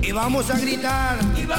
Y vamos a gritar,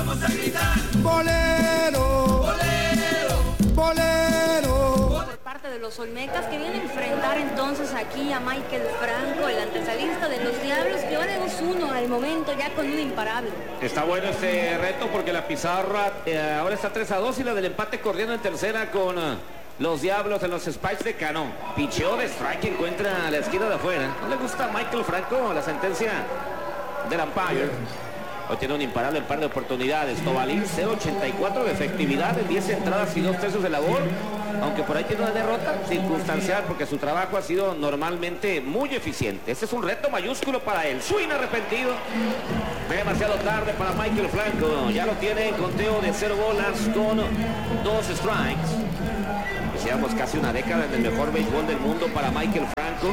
bolero, bolero, bolero. Por parte de los Olmecas, que viene a enfrentar entonces aquí a Michael Franco, el antecedista de los Diablos, que va de 2-1 al momento ya con un imparable. Está bueno este reto porque la pizarra ahora está 3-2 y la del empate corriendo en tercera con los Diablos en los Spikes de Cano. Picheo de strike, encuentra la esquina de afuera. No le gusta a Michael Franco la sentencia del umpire. Hoy tiene un imparable en par de oportunidades. Tobalín, 0.84 de efectividad en 10 entradas y 2 tercios de labor. Aunque por ahí tiene una derrota circunstancial porque su trabajo ha sido normalmente muy eficiente. Este es un reto mayúsculo para él. Swing arrepentido. Demasiado tarde para Michael Franco. Ya lo tiene en conteo de 0 bolas con 2 strikes. Decíamos casi una década en el mejor béisbol del mundo para Michael Franco.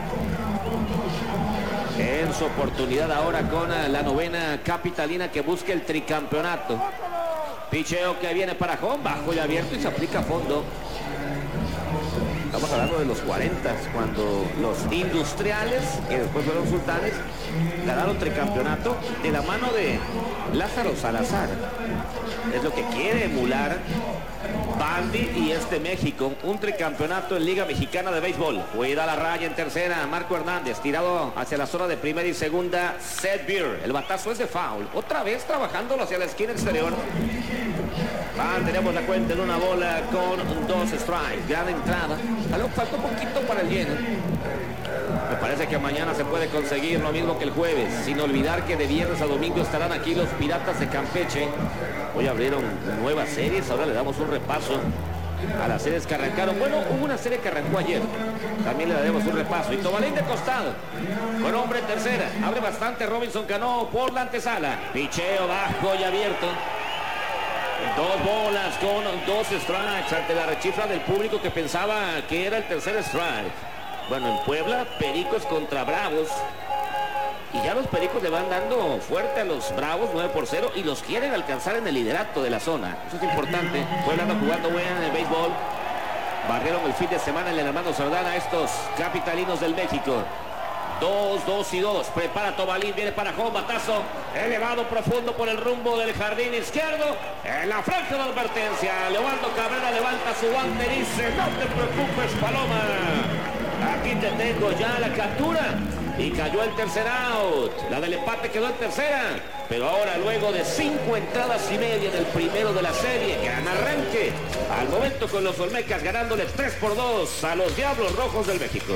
En su oportunidad ahora con la novena capitalina que busca el tricampeonato. Picheo que viene para home, bajo y abierto y se aplica a fondo. Estamos hablando de los 40, cuando los Industriales, que después fueron Sultanes, ganaron tricampeonato de la mano de Lázaro Salazar. Es lo que quiere emular Bandy y México, un tricampeonato en Liga Mexicana de Béisbol. Cuida la raya en tercera, Marco Hernández, tirado hacia la zona de primera y segunda, Seth Beer. El batazo es de foul, otra vez trabajándolo hacia la esquina exterior. Tenemos la cuenta en una bola con 2 strikes, gran entrada. Algo falta un poquito para el lleno. Me parece que mañana se puede conseguir lo mismo que el jueves, sin olvidar que de viernes a domingo estarán aquí los Piratas de Campeche. Hoy abrieron nuevas series, ahora le damos un repaso a las series que arrancaron. Bueno, hubo una serie que arrancó ayer, también le daremos un repaso. Y Tobalín de costado, con hombre en tercera, abre bastante Robinson Cano por la antesala. Picheo bajo y abierto. 2 bolas con 2 strikes ante la rechifla del público que pensaba que era el tercer strike. Bueno, en Puebla, Pericos contra Bravos. Y ya los Pericos le van dando fuerte a los Bravos, 9-0, y los quieren alcanzar en el liderato de la zona. Eso es importante. Puebla anda jugando bien en el béisbol. Barrieron el fin de semana en el hermano Sardana estos capitalinos del México. 2-2-2. Prepara Tobalín, viene para home, batazo elevado profundo por el rumbo del jardín izquierdo. En la franja de advertencia, Leobaldo Cabrera levanta su guante y dice: no te preocupes, Paloma. Aquí te tengo ya la captura. Y cayó el tercer out. La del empate quedó en tercera. Pero ahora, luego de 5 entradas y media del primero de la serie, gran arranque. Al momento con los Olmecas ganándole 3-2 a los Diablos Rojos del México.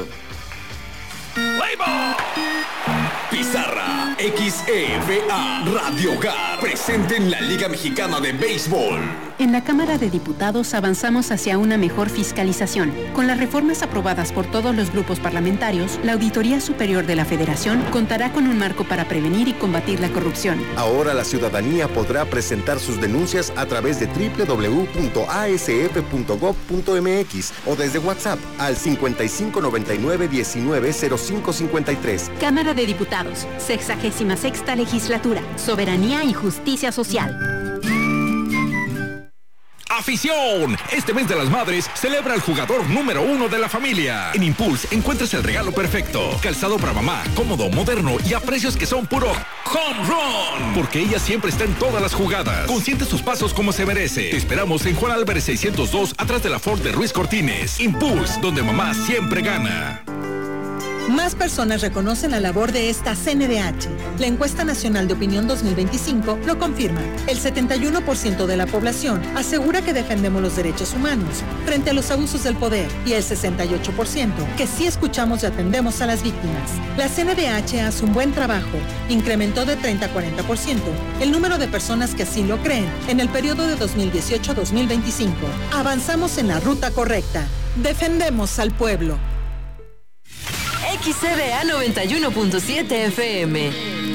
Pizarra XEVA Radio Hogar presente en la Liga Mexicana de Béisbol. En la Cámara de Diputados avanzamos hacia una mejor fiscalización. Con las reformas aprobadas por todos los grupos parlamentarios, la Auditoría Superior de la Federación contará con un marco para prevenir y combatir la corrupción. Ahora la ciudadanía podrá presentar sus denuncias a través de www.asf.gov.mx o desde WhatsApp al 5599-190553. Cámara de Diputados, 66ª Legislatura, Soberanía y Justicia Social. ¡Afición! Este mes de las madres celebra al jugador número 1 de la familia. En Impulse encuentras el regalo perfecto. Calzado para mamá, cómodo, moderno y a precios que son puro home run. Porque ella siempre está en todas las jugadas. Consiente sus pasos como se merece. Te esperamos en Juan Álvarez 602, atrás de la Ford de Ruiz Cortines. Impulse, donde mamá siempre gana. Más personas reconocen la labor de esta CNDH. La encuesta nacional de opinión 2025 lo confirma. El 71% de la población asegura que defendemos los derechos humanos frente a los abusos del poder y el 68% que sí escuchamos y atendemos a las víctimas. La CNDH hace un buen trabajo. Incrementó de 30 a 40% el número de personas que así lo creen en el periodo de 2018 a 2025. Avanzamos en la ruta correcta. Defendemos al pueblo. XCBA 91.7 FM.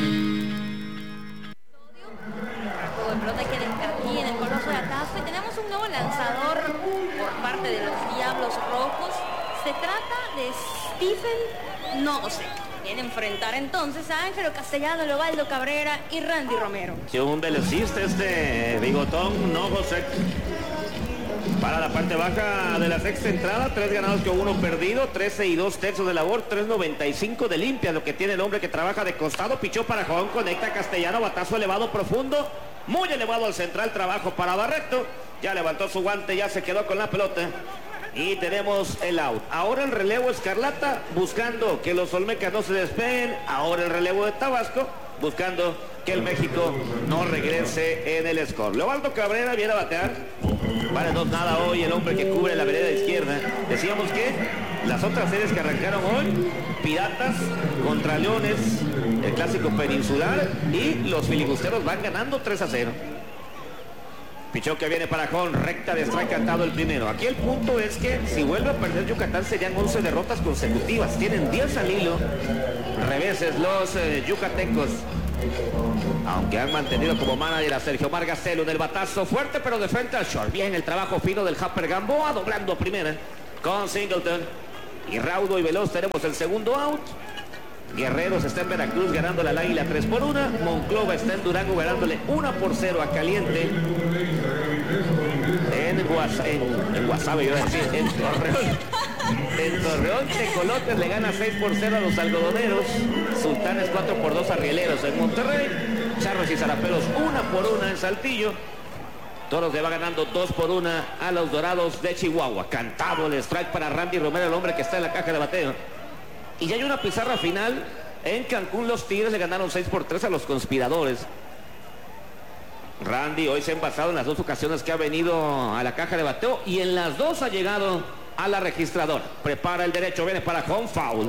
Juego de pelota aquí en el Coloso de Atasco y tenemos un nuevo lanzador por parte de los Diablos Rojos. Se trata de Stephen Nogosek. Viene a enfrentar entonces a Ángelo Castellano, Leobaldo Cabrera y Randy Romero. Que un velecista bigotón Nogosek. Para la parte baja de la sexta entrada, 3 ganados con 1 perdido, 13 y 2 tercios de labor, 3.95 de limpia, lo que tiene el hombre que trabaja de costado. Pichó para Joón, conecta Castellano, batazo elevado profundo, muy elevado al central, trabajo para Barreto, ya levantó su guante, ya se quedó con la pelota y tenemos el out. Ahora el relevo Escarlata buscando que los olmecas no se despeguen, ahora el relevo de Tabasco buscando que el México no regrese en el score. Leobaldo Cabrera viene a batear. Vale 2-0 hoy el hombre que cubre la vereda izquierda. Decíamos que las otras series que arrancaron hoy, Piratas contra Leones, el clásico peninsular, y los filibusteros van ganando 3-0. Pichón que viene para Jón, recta de strike cantado el primero. Aquí el punto es que si vuelve a perder Yucatán serían 11 derrotas consecutivas. Tienen 10 al hilo. Reveses los yucatecos. Aunque han mantenido como manager a Sergio Margacelo en el batazo fuerte, pero de frente al short. Bien el trabajo fino del Happer Gamboa, doblando a primera con Singleton. Y raudo y veloz tenemos el segundo out. Guerreros está en Veracruz ganándole al Águila 3-1. Monclova está en Durango ganándole 1-0 a Caliente. En Guasave, iba a decir, en Torreón. En Torreón, Tecolotes le gana 6-0 a los algodoneros. Sultanes 4-2 a Rieleros en Monterrey. Charros y Zaraperos 1-1 en Saltillo. Toros le va ganando 2-1 a los Dorados de Chihuahua. Cantado el strike para Randy Romero, el hombre que está en la caja de bateo. Y ya hay una pizarra final. En Cancún los Tigres le ganaron 6-3 a los Conspiradores. Randy hoy se ha envasado en las 2 ocasiones que ha venido a la caja de bateo y en las 2 ha llegado a la registradora. Prepara el derecho, viene para home foul.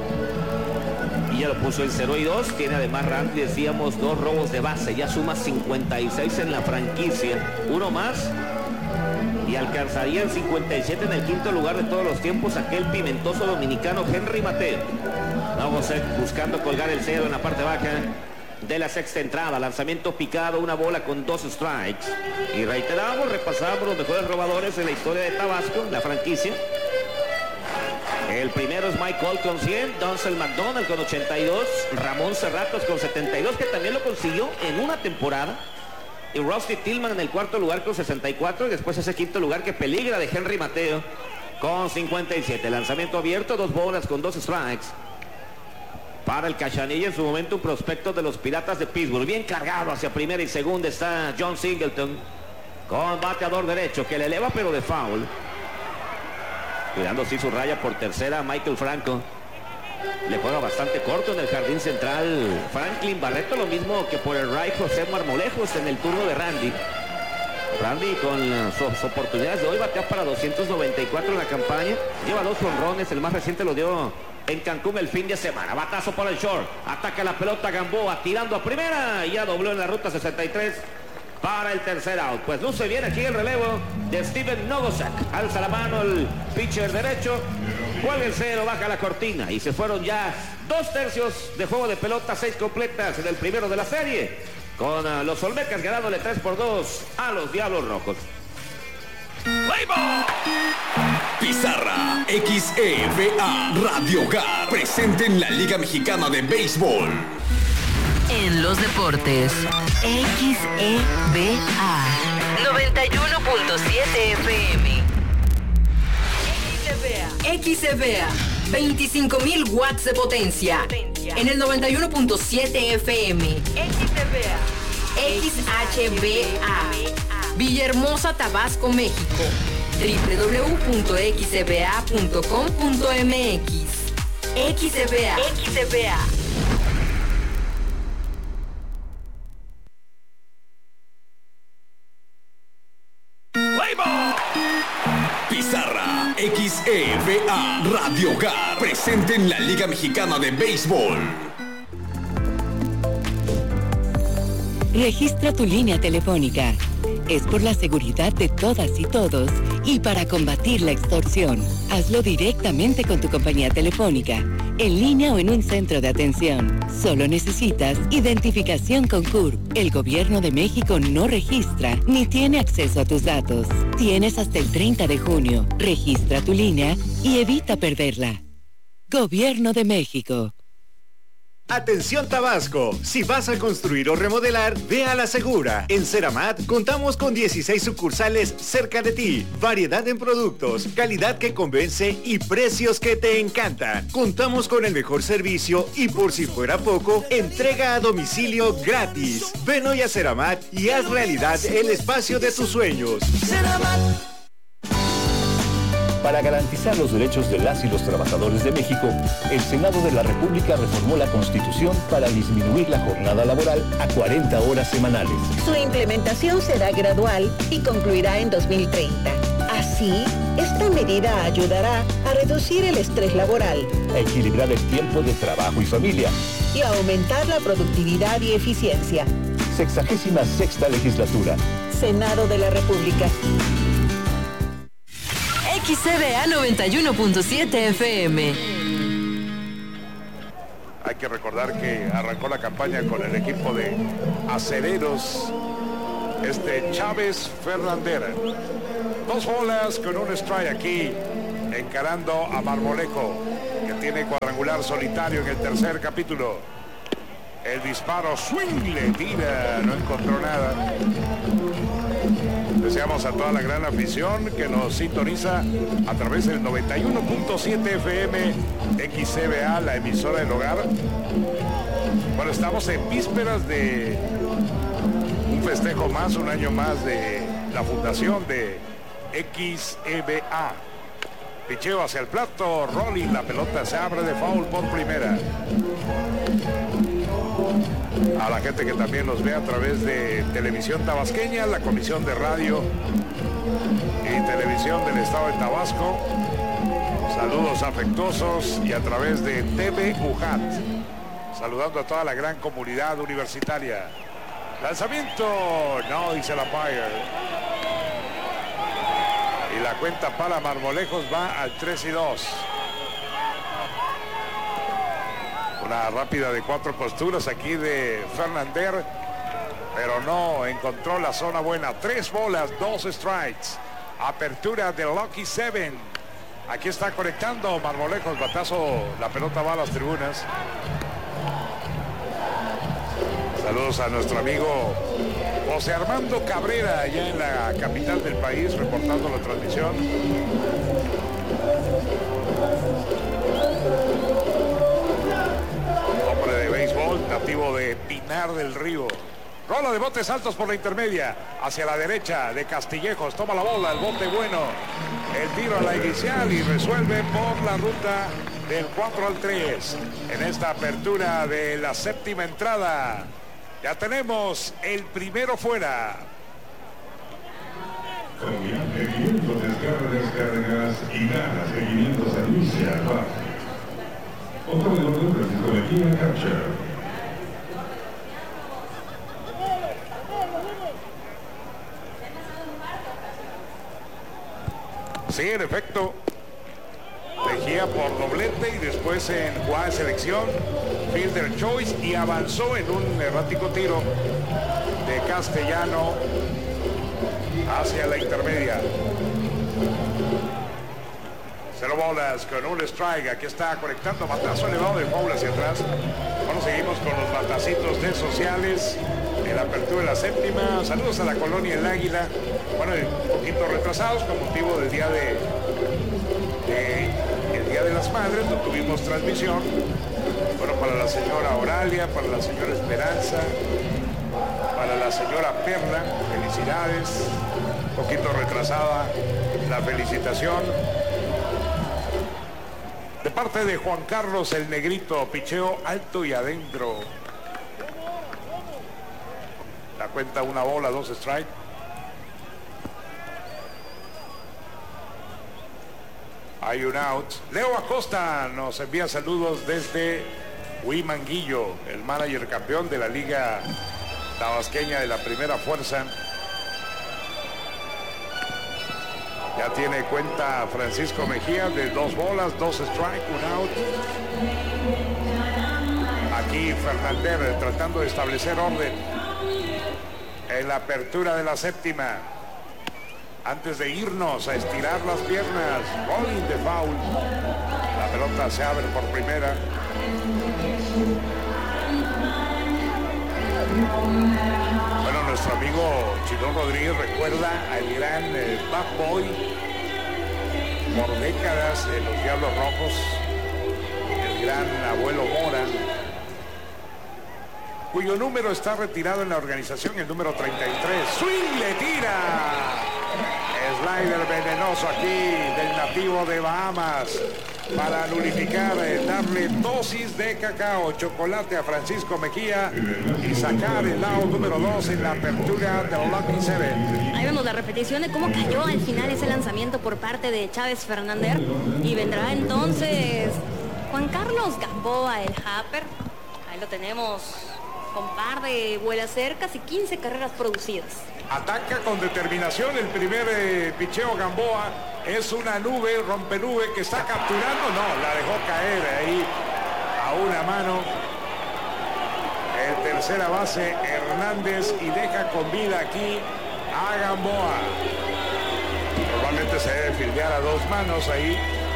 Y ya lo puso en 0-2. Tiene además Randy, decíamos, 2 robos de base. Ya suma 56 en la franquicia. Uno más y alcanzaría el 57 en el quinto lugar de todos los tiempos aquel pimentoso dominicano Henry Mateo. Vamos buscando colgar el cero en la parte baja de la sexta entrada. Lanzamiento picado, una bola con 2 strikes. Y reiteramos, repasamos los mejores robadores en la historia de Tabasco, la franquicia. El primero es Mike Cole con 100, Donzel McDonald con 82, Ramón Cerratos con 72, que también lo consiguió en una temporada. Y Rusty Tillman en el cuarto lugar con 64, y después ese quinto lugar que peligra de Henry Mateo con 57. Lanzamiento abierto, 2 bolas con 2 strikes. Para el Cachanilla, en su momento un prospecto de los Piratas de Pittsburgh. Bien cargado hacia primera y segunda está John Singleton con bateador derecho que le eleva pero de foul. Cuidando sí su raya por tercera Michael Franco. Le juega bastante corto en el jardín central Franklin Barreto, lo mismo que por el right José Marmolejos en el turno de Randy. Randy con sus oportunidades de hoy batea para 294 en la campaña. Lleva 2 jonrones, el más reciente lo dio en Cancún el fin de semana. Batazo por el short, ataca la pelota Gamboa tirando a primera y ya dobló en la ruta 63 para el tercer out. Pues luce bien aquí el relevo de Steven Nogosek. Alza la mano el pitcher derecho, cuelga el cero, baja la cortina y se fueron ya 2 tercios de juego de pelota, 6 completas en el primero de la serie, con los Olmecas ganándole 3-2 a los Diablos Rojos. Pizarra XEVA Radio Hogar presente en la Liga Mexicana de Béisbol. En los deportes, XEVA 91.7 FM. XEVA 25.000 watts de potencia. En el 91.7 FM. XHBA Villahermosa, Tabasco, México. www.xba.com.mx. XEVA. Pizarra XEVA Radio Hogar presente en la Liga Mexicana de Béisbol. Registra tu línea telefónica. Es por la seguridad de todas y todos y para combatir la extorsión. Hazlo directamente con tu compañía telefónica, en línea o en un centro de atención. Solo necesitas identificación con CURP. El Gobierno de México no registra ni tiene acceso a tus datos. Tienes hasta el 30 de junio. Registra tu línea y evita perderla. Gobierno de México. Atención Tabasco, si vas a construir o remodelar, ve a La Segura. En Ceramat contamos con 16 sucursales cerca de ti, variedad en productos, calidad que convence y precios que te encantan. Contamos con el mejor servicio y por si fuera poco, entrega a domicilio gratis. Ven hoy a Ceramat y haz realidad el espacio de tus sueños. Ceramat. Para garantizar los derechos de las y los trabajadores de México, el Senado de la República reformó la Constitución para disminuir la jornada laboral a 40 horas semanales. Su implementación será gradual y concluirá en 2030. Así, esta medida ayudará a reducir el estrés laboral, a equilibrar el tiempo de trabajo y familia y a aumentar la productividad y eficiencia. 66ª legislatura. Senado de la República. XCBA 91.7 FM. Hay que recordar que arrancó la campaña con el equipo de acereros, Chávez Fernández. 2 bolas con un strike aquí, encarando a Marmolejo, que tiene cuadrangular solitario en el tercer capítulo. El disparo, swing, le tira, no encontró nada. Deseamos a toda la gran afición que nos sintoniza a través del 91.7 FM XCBA, la emisora del hogar. Bueno, estamos en vísperas de un festejo más, un año más de la fundación de XCBA. Picheo hacia el plato, rolling, la pelota se abre de foul por primera. A la gente que también nos ve a través de Televisión Tabasqueña, la Comisión de Radio y Televisión del Estado de Tabasco, saludos afectuosos, y a través de TV UJAT, saludando a toda la gran comunidad universitaria. Lanzamiento, no, dice la umpire. Y la cuenta para Marmolejos va al 3-2. Una rápida de 4 posturas aquí de Fernández, pero no encontró la zona buena. 3 bolas, 2 strikes. Apertura de Lucky 7. Aquí está conectando Marmolejos, batazo, la pelota va a las tribunas. Saludos a nuestro amigo José Armando Cabrera, allá en la capital del país, reportando la transmisión. Hombre de béisbol, nativo de Pinar del Río. Rola de botes altos por la intermedia, hacia la derecha de Castillejos, toma la bola, el bote bueno, el tiro a la inicial y resuelve por la ruta del 4-3 en esta apertura de la 7ª entrada. Ya tenemos el primero fuera. Seguimiento, descargas y nada, seguimiento, se inicia. Otro de los Francisco Mejía, catcher. Sí, en efecto, Mejía por doblete y después en jugada de selección, fielder choice, y avanzó en un errático tiro de Castellano hacia la intermedia. 0 bolas con un strike. Aquí está conectando, batazo elevado de foul hacia atrás. Bueno, seguimos con los batacitos de sociales en la apertura de la 7ª. Saludos a la colonia El Águila. Bueno, un poquito retrasados con motivo del día el Día de las Madres, no tuvimos transmisión. Bueno, para la señora Oralia, para la señora Esperanza, para la señora Perla, felicidades. Un poquito retrasada la felicitación. De parte de Juan Carlos el Negrito, picheo alto y adentro. La cuenta 1 bola, 2 strike. Hay un out. Leo Acosta nos envía saludos desde Huimanguillo, el manager campeón de la Liga Tabasqueña de la Primera Fuerza. Ya tiene cuenta Francisco Mejía de 2 bolas, 2 strike, 1 out. Aquí Fernández tratando de establecer orden en la apertura de la 7ª. Antes de irnos a estirar las piernas, rolling de foul. La pelota se abre por primera. Bueno, nuestro amigo Chilón Rodríguez recuerda al gran Bad Boy por décadas en los Diablos Rojos, el gran Abuelo Mora, cuyo número está retirado en la organización, el número 33. ¡Swing! ¡Le tira! Slider venenoso aquí del nativo de Bahamas para nulificar, darle dosis de cacao, chocolate a Francisco Mejía y sacar el out número 2 en la apertura del Lucky Seven. Ahí vemos la repetición de cómo cayó al final ese lanzamiento por parte de Chávez Fernández, y vendrá entonces Juan Carlos Gamboa, el Happer. Ahí lo tenemos con par de vuelas cercas y 15 carreras producidas. Ataca con determinación el primer picheo Gamboa. Es una nube, rompenube que está capturando. No, la dejó caer ahí a una mano. El tercera base Hernández y deja con vida aquí a Gamboa. Normalmente se debe fildear a dos manos ahí.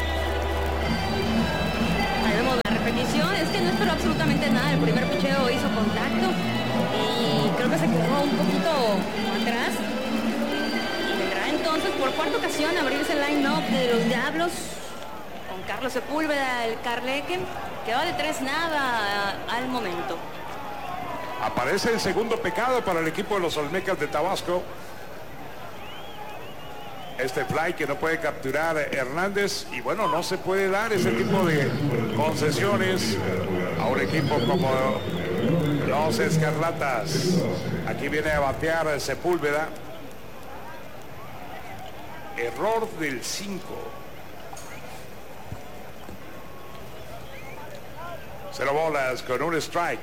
Ahí vemos la repetición. Es que no esperó absolutamente nada. El primer picheo hizo contacto y creo que se quedó un poquito atrás. Y vendrá entonces por cuarta ocasión a abrirse el line-up de los Diablos con Carlos Sepúlveda, el Carleque, que va de 3-0 al momento. Aparece el segundo pecado para el equipo de los Olmecas de Tabasco. Este fly que no puede capturar Hernández, y bueno, no se puede dar ese tipo de concesiones a un equipo como los Escarlatas. Aquí viene a batear Sepúlveda. Error del 5. Cero bolas con un strike.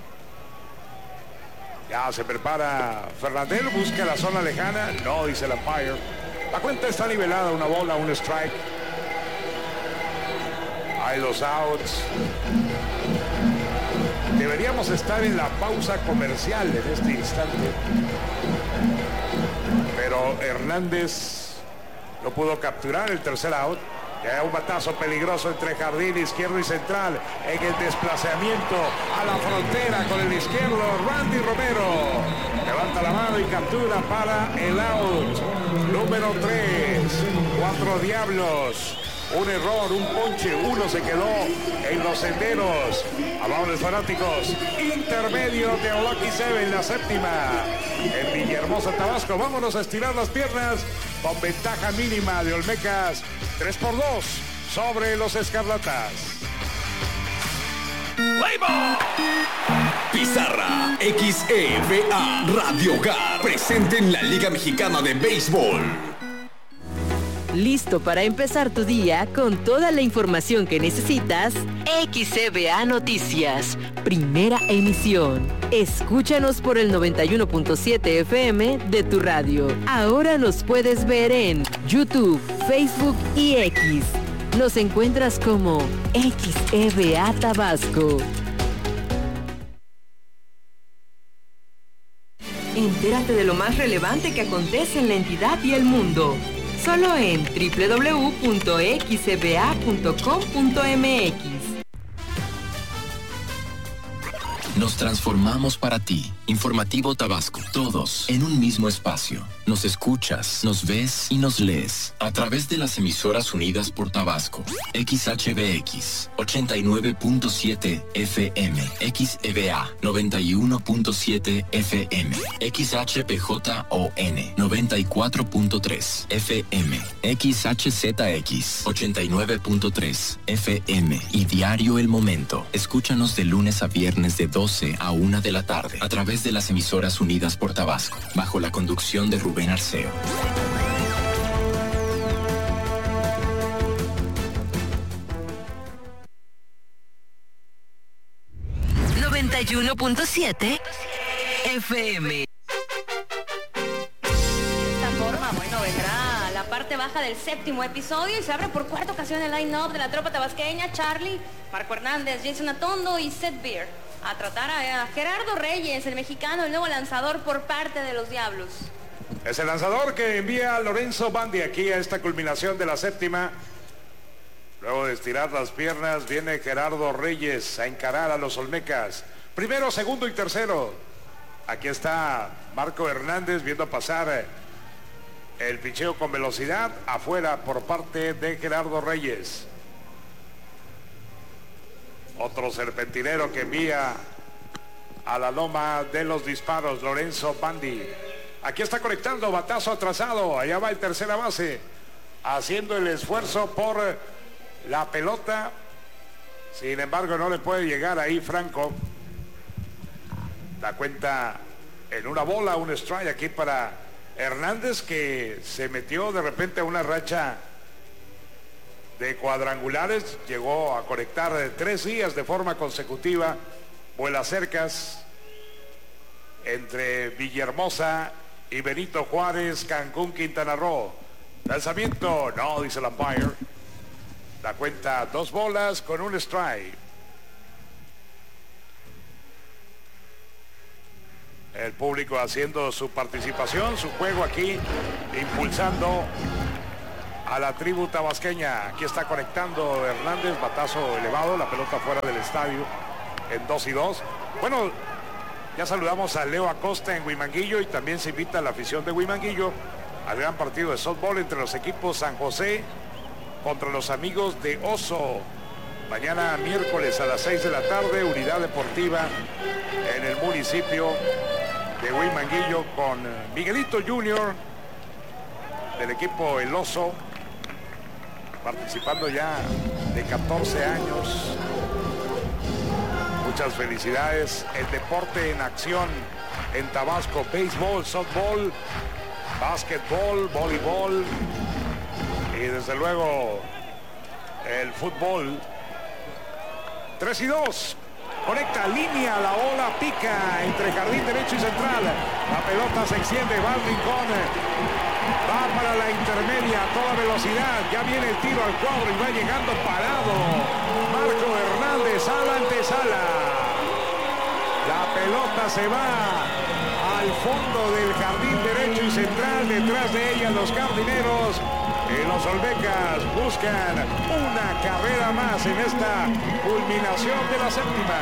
Ya se prepara Fernández, busca la zona lejana. No, dice el umpire. La cuenta está nivelada, una bola, un strike. Hay dos outs. Deberíamos estar en la pausa comercial en este instante. Pero Hernández no pudo capturar el tercer out. Ya un batazo peligroso entre jardín izquierdo y central en el desplazamiento a la frontera con el izquierdo. Randy Romero levanta la mano y captura para el out número 3. 4 Diablos, un error, un ponche, uno se quedó en los senderos. Amables fanáticos, intermedio de Lucky Seven, la séptima en Villahermosa, Tabasco. Vámonos a estirar las piernas con ventaja mínima de Olmecas, 3-2 sobre los Escarlatas. Pizarra XEVA Radio Hogar presente en la Liga Mexicana de Béisbol. ¿Listo para empezar tu día con toda la información que necesitas? XCBA Noticias, primera emisión. Escúchanos por el 91.7 FM de tu radio. Ahora nos puedes ver en YouTube, Facebook y X. Nos encuentras como XEBA Tabasco. Entérate de lo más relevante que acontece en la entidad y el mundo. Solo en www.xcba.com.mx. Nos transformamos para ti. Informativo Tabasco. Todos en un mismo espacio. Nos escuchas, nos ves y nos lees a través de las emisoras unidas por Tabasco. XHBX 89.7 FM, XEBA 91.7 FM, XHPJON 94.3 FM, XHZX 89.3 FM y Diario El Momento. Escúchanos de lunes a viernes de 12 a 1 de la tarde a través de las emisoras unidas por Tabasco, bajo la conducción de Rubén Arceo. .7 FM. De esta forma, bueno, vendrá la parte baja del séptimo episodio y se abre por cuarta ocasión el line-up de la tropa tabasqueña. Charlie, Marco Hernández, Jason Atondo y Seth Beer a tratar a Gerardo Reyes, el mexicano, el nuevo lanzador por parte de los Diablos. Es el lanzador que envía a Lorenzo Bandi aquí a esta culminación de la séptima. Luego de estirar las piernas, viene Gerardo Reyes a encarar a los Olmecas. Primero, segundo y tercero. Aquí está Marco Hernández viendo pasar el picheo con velocidad afuera por parte de Gerardo Reyes. Otro serpentinero que envía a la loma de los disparos, Lorenzo Bandi. Aquí está conectando, batazo atrasado. Allá va el tercera base, haciendo el esfuerzo por la pelota. Sin embargo, no le puede llegar ahí Franco. La cuenta en una bola, un strike aquí para Hernández, que se metió de repente a una racha de cuadrangulares. Llegó a conectar 3 días de forma consecutiva vuelas cercas entre Villahermosa y Benito Juárez, Cancún, Quintana Roo. Lanzamiento, no, dice el umpire. La cuenta 2 bolas con un strike. El público haciendo su participación, su juego aquí, impulsando a la tribu tabasqueña. Aquí está conectando Hernández, batazo elevado, la pelota fuera del estadio en 2-2. Bueno, ya saludamos a Leo Acosta en Huimanguillo y también se invita a la afición de Huimanguillo al gran partido de softball entre los equipos San José contra los amigos de Oso. Mañana miércoles a las 6 de la tarde, unidad deportiva en el municipio de Huimanguillo con Miguelito Junior del equipo El Oso, participando ya de 14 años. Muchas felicidades. El deporte en acción en Tabasco: béisbol, softball, básquetbol, voleibol y desde luego el fútbol. 3-2. Conecta línea, la ola pica entre jardín derecho y central. La pelota se extiende, va al rincón. Va para la intermedia a toda velocidad. Ya viene el tiro al cuadro y va llegando parado Marco Hernández a la antesala. La pelota se va al fondo del jardín derecho y central. Detrás de ella los jardineros. Y los olmecas buscan una carrera más en esta culminación de la séptima.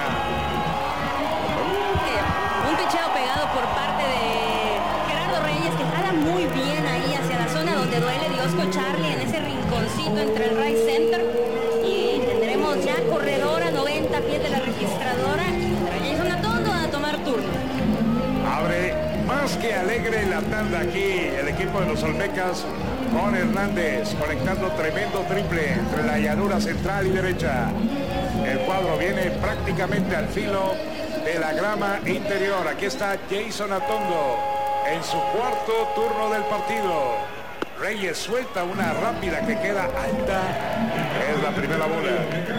Un picheo pegado por parte de Gerardo Reyes, que jala muy bien ahí hacia la zona donde duele Diosco Charlie, en ese rinconcito entre el right center. Y tendremos ya corredor a 90 pies de la registradora. Jason Atondo a tomar turno. Abre más que alegre la tanda aquí el equipo de los olmecas con Hernández conectando tremendo triple entre la llanura central y derecha. El cuadro viene prácticamente al filo de la grama interior. Aquí está Jason Atondo en su cuarto turno del partido. Reyes suelta una rápida que queda alta. Es la primera bola.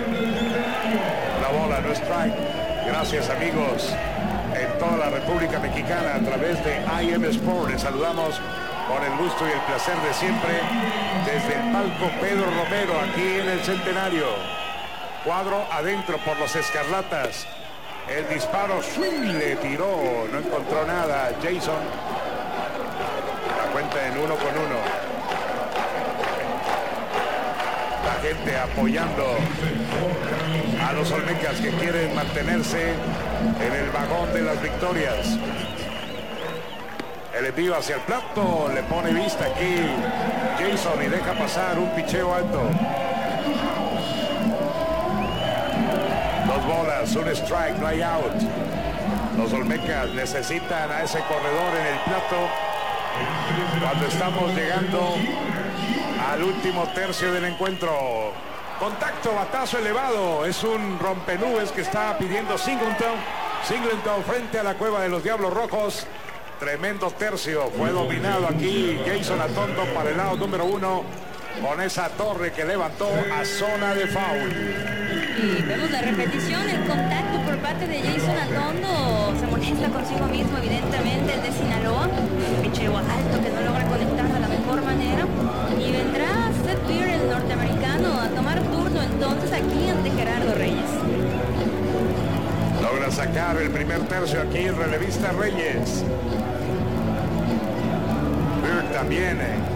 La bola, no strike. Gracias, amigos en toda la República Mexicana a través de IM Sport. Les saludamos con el gusto y el placer de siempre desde el palco Pedro Romero aquí en el Centenario. Cuadro adentro por los Escarlatas. El disparo, swing, le tiró, no encontró nada Jason. La cuenta en 1-1. La gente apoyando a los olmecas que quieren mantenerse en el vagón de las victorias. El envío hacia el plato, le pone vista aquí Jason y deja pasar un picheo alto. 2 bolas, un strike, no hay out. Los olmecas necesitan a ese corredor en el plato cuando estamos llegando al último tercio del encuentro. Contacto, batazo elevado, es un rompenubes que está pidiendo Singleton frente a la cueva de los Diablos Rojos. Tremendo tercio, fue dominado aquí Jason Atondo para el lado número 1 con esa torre que levantó a zona de foul. Y vemos la repetición, el contacto por parte de Jason Atondo. Se molesta consigo mismo, evidentemente, el de Sinaloa. Un picheo alto que no logra conectar de la mejor manera. Y vendrá Seth Beer, el norteamericano, a tomar turno entonces aquí ante Gerardo Reyes. Logra sacar el primer tercio aquí el relevista Reyes. Beer también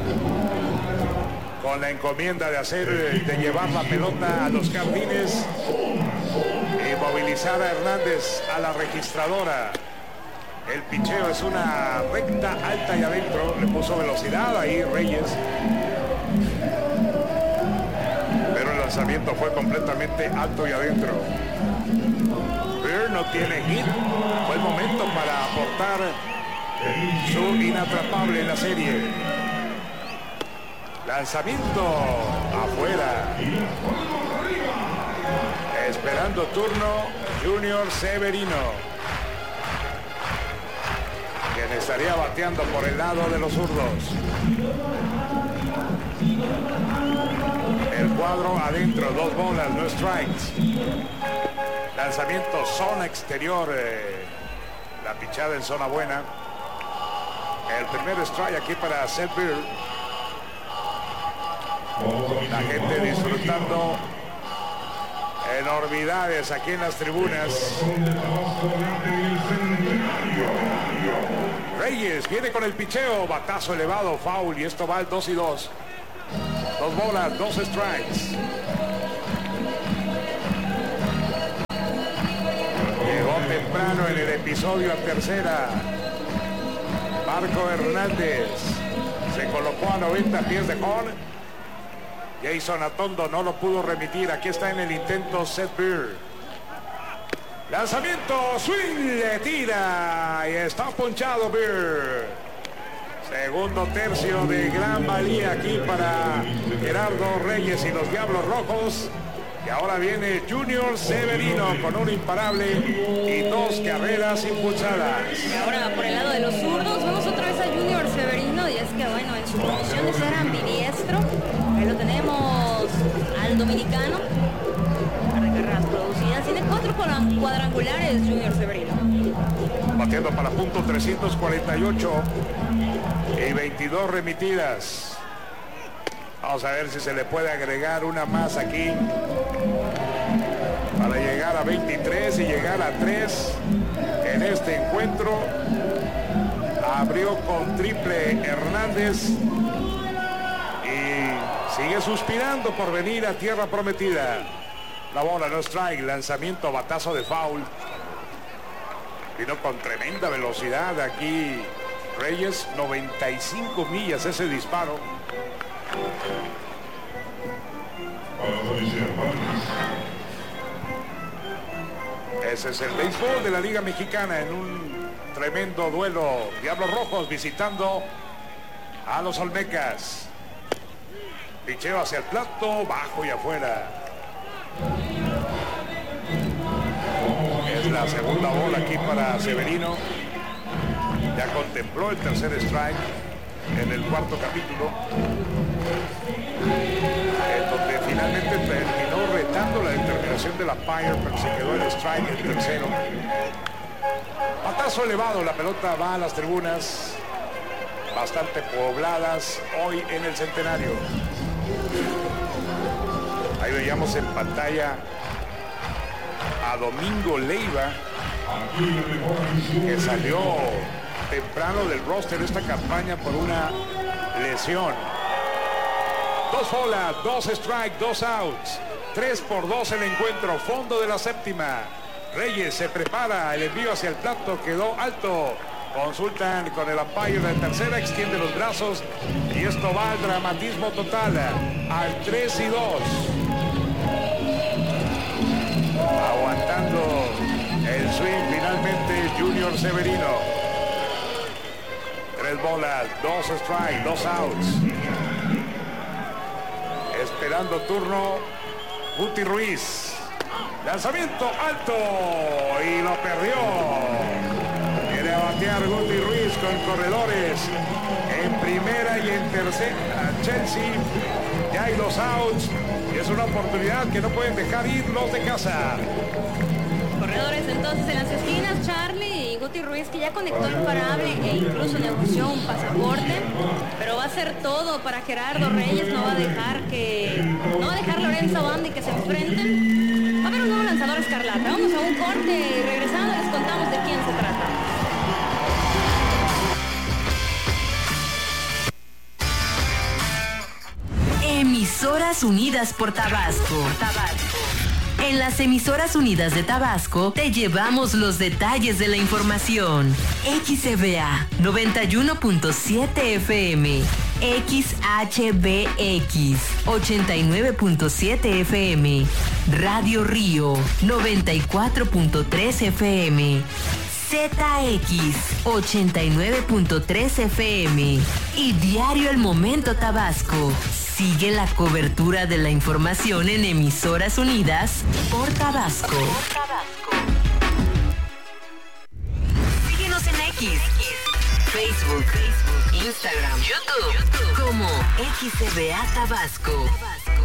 con la encomienda de llevar la pelota a los jardines y movilizar a Hernández a la registradora. El picheo es una recta alta y adentro. Le puso velocidad ahí Reyes. Pero el lanzamiento fue completamente alto y adentro. Beer no tiene hit. Fue el momento para aportar su inatrapable en la serie. Lanzamiento afuera. Esperando turno Junior Severino, quien estaría bateando por el lado de los zurdos. El cuadro adentro, 2 bolas, no strikes. Lanzamiento zona exterior, la pichada en zona buena. El primer strike aquí para Seth Beer. La gente disfrutando enormidades aquí en las tribunas. Reyes viene con el picheo, batazo elevado, foul, y esto va al 2-2. 2 bolas, 2 strikes. Llegó temprano en el episodio a tercera. Marco Hernández se colocó a 90 pies de home. Jason Atondo no lo pudo remitir. Aquí está en el intento Seth Beer. Lanzamiento, swing, le tira y está ponchado Beer. Segundo tercio de gran valía aquí para Gerardo Reyes y los Diablos Rojos. Y ahora viene Junior Severino con un imparable y 2 carreras impulsadas. Y ahora por el lado de los zurdos vamos otra vez a Junior Severino, y es que bueno, en su promoción de ser ambidiestro, ahí lo tenemos al dominicano. Para carreras producidas, tiene 4 cuadrangulares Junior Severino. Bateando para punto 348 y 22 remitidas. Vamos a ver si se le puede agregar una más aquí para llegar a 23 y llegar a 3 en este encuentro. Abrió con triple Hernández y sigue suspirando por venir a tierra prometida. La bola no strike, lanzamiento, batazo de foul. Vino con tremenda velocidad aquí Reyes, 95 millas ese disparo. Ese es el béisbol de la Liga Mexicana en un tremendo duelo. Diablos Rojos visitando a los Olmecas. Picheo hacia el plato, bajo y afuera. Es la segunda bola aquí para Severino. Ya contempló el tercer strike en el cuarto capítulo, en donde finalmente terminó retando la determinación del umpire, pero se quedó el strike el tercero. Batazo elevado, la pelota va a las tribunas, bastante pobladas hoy en el Centenario. Ahí veíamos en pantalla a Domingo Leiva, que salió temprano del roster de esta campaña por una lesión. 2 bolas, 2 strikes, 2 outs, 3-2 el encuentro, fondo de la séptima. Reyes se prepara, el envío hacia el plato quedó alto. Consultan con el umpire de tercera, extiende los brazos y esto va al dramatismo total, al 3-2. Aguantando el swing finalmente Junior Severino. 3 bolas, 2 strikes, 2 outs. Esperando turno Guti Ruiz. Lanzamiento alto y lo perdió. Quiere batear Guti Ruiz con corredores en primera y en tercera. Chelsea, ya hay los outs y es una oportunidad que no pueden dejar ir los de casa. Corredores entonces en las esquinas, Charlie y Guti Ruiz, que ya conectó imparable e incluso negoció un pasaporte, pero va a hacer todo para Gerardo Reyes. No va a dejar Lorenzo Bandi que se enfrenten. Va a haber un nuevo lanzador escarlata. Vamos a un corte y regresando les contamos de quién se trata. Emisoras unidas por Tabasco. En las emisoras unidas de Tabasco te llevamos los detalles de la información. XCBA 91.7 FM, XHBX 89.7 FM, Radio Río 94.3 FM, ZX 89.3 FM y Diario El Momento Tabasco. Sigue la cobertura de la información en Emisoras Unidas por Tabasco. Síguenos en X, Facebook, Instagram, YouTube como XCBA Tabasco.